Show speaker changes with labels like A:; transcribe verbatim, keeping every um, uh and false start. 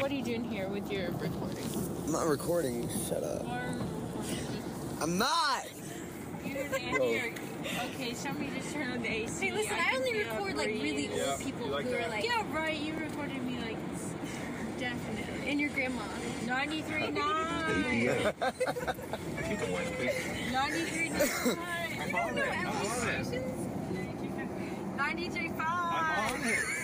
A: what are you doing here with your recording?
B: I'm not recording. Shut up. I'm not!
A: You're the here. Okay, somebody just turn on the A C.
C: Hey, listen, I, I only record like really old
D: yeah,
C: people
D: like
C: who
D: that.
C: are like.
A: Yeah, right. You recorded me like definitely.
C: And your grandma.
A: ninety-three point nine. ninety-three point nine.
C: You don't know L A stations?
A: ninety-three point five.
D: I'm on it.